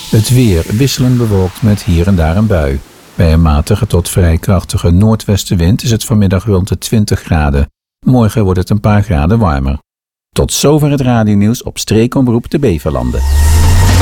Het weer wisselend bewolkt met hier en daar een bui. Bij een matige tot vrij krachtige noordwestenwind is het vanmiddag rond de 20 graden. Morgen wordt het een paar graden warmer. Tot zover het radionieuws op streekomroep de Beverlanden.